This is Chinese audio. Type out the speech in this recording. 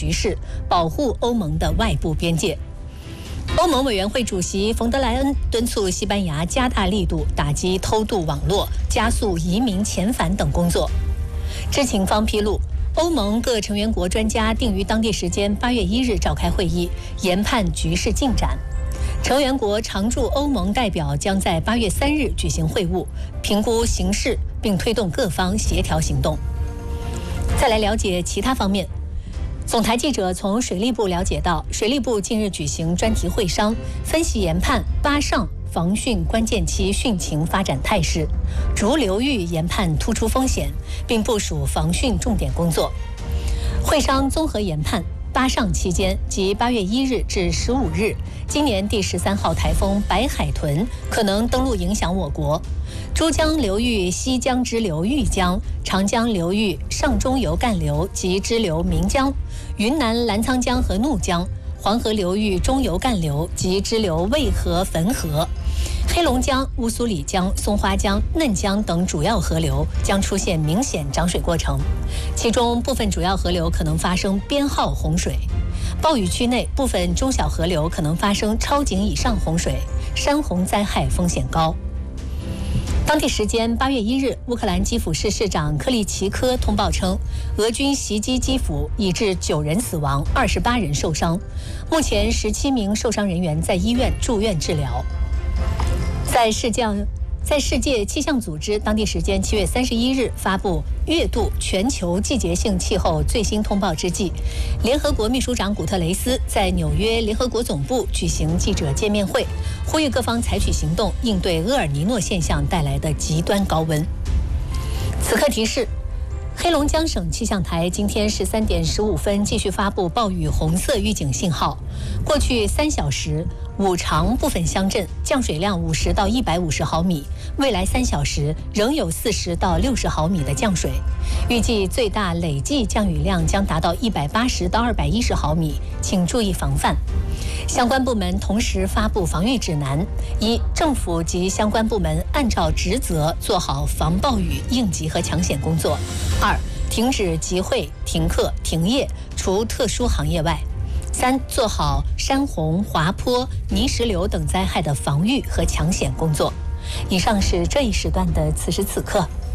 局势，保护欧盟的外部边界。欧盟委员会主席冯德莱恩敦促西班牙加大力度打击偷渡网络，加速移民遣返等工作。知情方披露，欧盟各成员国专家定于当地时间8月1日召开会议，研判局势进展。成员国常驻欧盟代表将在8月3日举行会晤，评估形势，并推动各方协调行动。再来了解其他方面。总台记者从水利部了解到，水利部近日举行专题会商，分析研判巴上防汛关键期汛情发展态势，逐流域研判突出风险，并部署防汛重点工作。会商综合研判，巴上期间即8月1日至15日，今年第13号台风白海豚可能登陆影响我国。珠江流域西江支流豫江、长江流域上中游干流及支流岷江、云南澜沧江和怒江、黄河流域中游干流及支流渭河、汾河、黑龙江、乌苏里江、松花江、嫩江等主要河流将出现明显涨水过程，其中部分主要河流可能发生编号洪水。暴雨区内部分中小河流可能发生超警以上洪水，山洪灾害风险高。当地时间8月1日，乌克兰基辅市市长克利奇科通报称，俄军袭击基辅，已致9人死亡，28人受伤。目前17名受伤人员在医院住院治疗。在世界气象组织当地时间7月31日发布月度全球季节性气候最新通报之际，联合国秘书长古特雷斯在纽约联合国总部举行记者见面会，呼吁各方采取行动，应对厄尔尼诺现象带来的极端高温。此刻提示，黑龙江省气象台今天13点15分继续发布暴雨红色预警信号。过去3小时，五常部分乡镇降水量50到150毫米，未来3小时仍有40到60毫米的降水，预计最大累计降雨量将达到180到210毫米，请注意防范。相关部门同时发布防御指南：一、政府及相关部门按照职责做好防暴雨应急和抢险工作；二、停止集会、停课、停业，除特殊行业外；三、做好山洪、滑坡、泥石流等灾害的防御和抢险工作。以上是这一时段的此时此刻。